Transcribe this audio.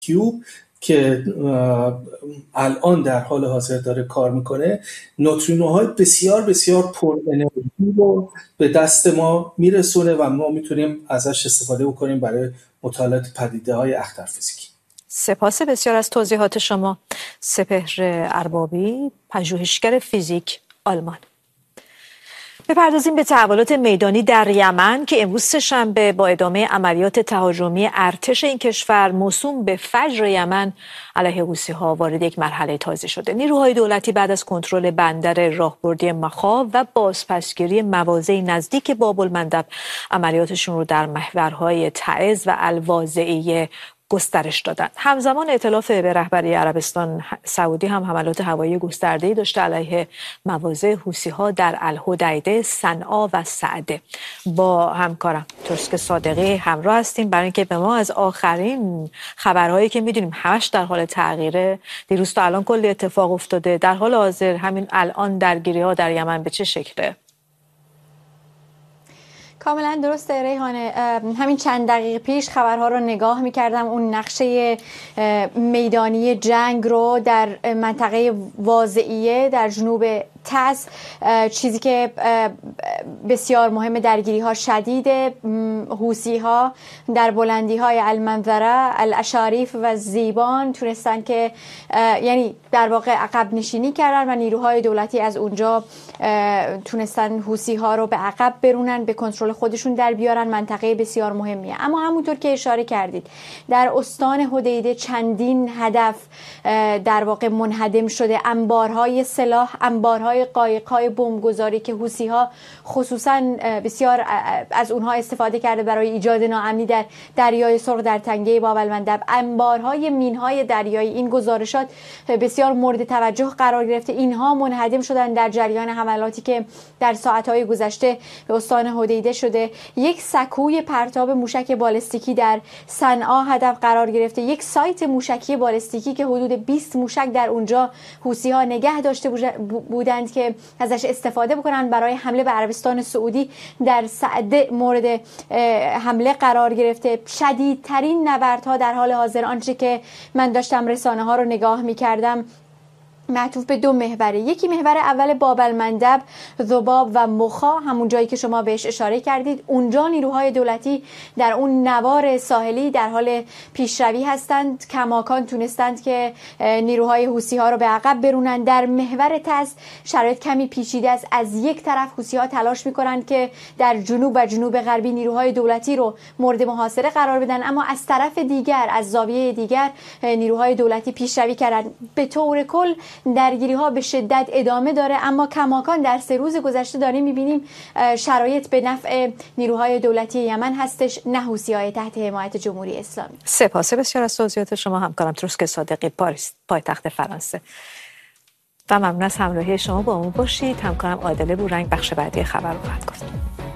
کیوب که الان در حال حاضر داره کار میکنه، نوترینوهای بسیار بسیار پر انرژی رو به دست ما میرسونه و ما میتونیم ازش استفاده بکنیم برای مطالعات پدیده‌های اختر فیزیکی. سپاس بسیار از توضیحات شما. سپهر اربابی، پژوهشگر فیزیک، آلمان. بپردازیم به تحولات میدانی در یمن که امروز سه‌شنبه با ادامه عملیات تهاجمی ارتش این کشور موسوم به فجر یمن علیه حوثی‌ها وارد یک مرحله تازه شده. نیروهای دولتی بعد از کنترل بندر راهبردی مخا و بازپسگیری مواضع نزدیک باب‌المندب عملیاتشون رو در محورهای تعز و الواضعیه گسترش دادن. همزمان ائتلاف به رهبری عربستان سعودی هم حملات هوایی گسترده‌ای داشته علیه مواضع حوثی‌ها در الحدیده، صنعا و سعده. با همکارم ترسک صادقی همراه هستیم برای اینکه به ما از آخرین خبرهایی که میدونیم همش در حال تغییره، دیروز تا الان کلی اتفاق افتاده، در حال حاضر همین الان درگیری‌ها در یمن به چه شکله؟ کاملا درسته ریحانه. همین چند دقیقه پیش خبرها رو نگاه می‌کردم، اون نقشه میدانی جنگ رو در منطقه واضعیه در جنوب تعز، چیزی که بسیار مهم، درگیری ها شدیده. حوثی ها در بلندی های المنظره، الاشاریف و زیبان تونستن که یعنی در واقع عقب نشینی کردن و نیروهای دولتی از اونجا تونستن حوثی ها رو به عقب برونن، به کنترل خودشون در بیارن. منطقه بسیار مهمیه. اما همونطور که اشاره کردید در استان حدیده چندین هدف در واقع منهدم شده، انبارهای سلاح، انبارهای قایق‌های بمبگذاری که حوثی‌ها خصوصا بسیار از اونها استفاده کرده برای ایجاد ناامنی در دریای سرخ در تنگه باب‌المندب، انبارهای مین‌های دریایی. این گزارشات بسیار مورد توجه قرار گرفته. اینها منهدم شدن در جریان حملاتی که در ساعت‌های گذشته به استان حدیده شده. یک سکوی پرتاب موشک بالستیکی در صنعا هدف قرار گرفته. یک سایت موشکی بالستیکی که حدود 20 موشک در اونجا حوثی‌ها نگه داشته بودند که ازش استفاده بکنن برای حمله به عربستان سعودی، در سعده مورد حمله قرار گرفته. شدیدترین نبردها در حال حاضر، آنچه که من داشتم رسانه ها رو نگاه می‌کردم، معطوف به دو محوره. یکی محور اول باب‌المندب، ذباب و مخا، همون جایی که شما بهش اشاره کردید. اونجا نیروهای دولتی در اون نوار ساحلی در حال پیشروی هستند. کماکان تونستند که نیروهای حوثی ها رو به عقب برونن. در محور تعز شرایط کمی پیچیده است. از یک طرف حوثی ها تلاش میکنند که در جنوب و جنوب غربی نیروهای دولتی رو مورد محاصره قرار بدن، اما از طرف دیگر، از زاویه دیگر، نیروهای دولتی پیشروی کردند. به طور کل درگیری ها به شدت ادامه داره، اما کماکان در 3 روز گذشته داریم میبینیم شرایط به نفع نیروهای دولتی یمن هستش، نه حوثی‌های تحت حمایت جمهوری اسلامی. سپاس بسیار از توضیحات شما همکارم ترسک صادقی، پاریس، پایتخت فرانسه. و ممنون از همراهی شما با ما باشید. همکارم عادله بورنگ بخش بعدی خبر رو خواهد گفت.